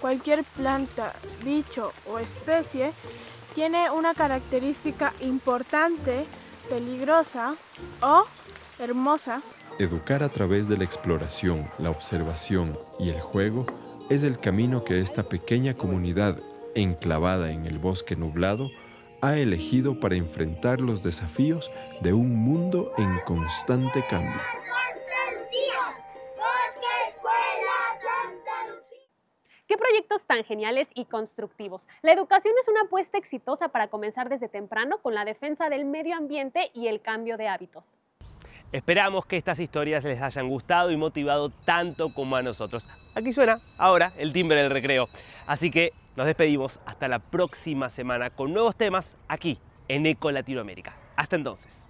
Cualquier planta, bicho o especie tiene una característica importante, peligrosa o hermosa. Educar a través de la exploración, la observación y el juego es el camino que esta pequeña comunidad, enclavada en el bosque nublado, ha elegido para enfrentar los desafíos de un mundo en constante cambio. ¡Qué proyectos tan geniales y constructivos! La educación es una apuesta exitosa para comenzar desde temprano con la defensa del medio ambiente y el cambio de hábitos. Esperamos que estas historias les hayan gustado y motivado tanto como a nosotros. Aquí suena ahora el timbre del recreo. Así que nos despedimos hasta la próxima semana con nuevos temas aquí en Eco Latinoamérica. Hasta entonces.